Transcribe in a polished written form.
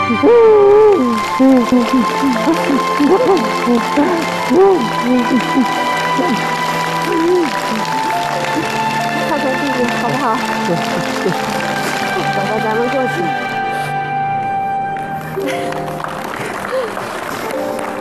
靠前弟弟，好不好？走吧，咱们过去。